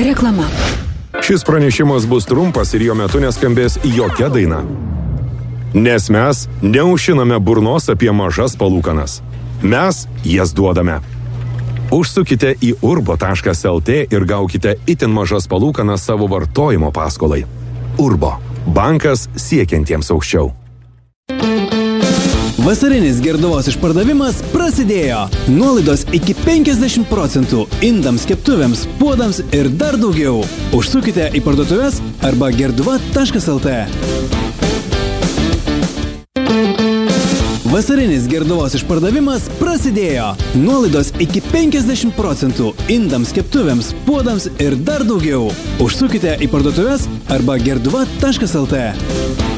Reklama. Šis pranešimas bus trumpas ir jo metu neskambės jokia daina. Nes mes neužšiname burnos apie mažas palūkanas. Mes jas duodame. Užsukite į urbo.lt ir gaukite itin mažas palūkanas savo vartojimo paskolai. Urbo. Bankas siekiantiems aukščiau. Vasarinis Gerduvos išpardavimas prasidėjo. Nuolaidos iki 50% indams, keptuvėms, puodams ir dar daugiau. Užsukite į parduotuves arba gerduva.lt. Vasarinis Gerduvos išpardavimas prasidėjo. Nuolaidos iki 50% indams, keptuvėms, puodams ir dar daugiau. Užsukite į parduotuves arba gerduva.lt.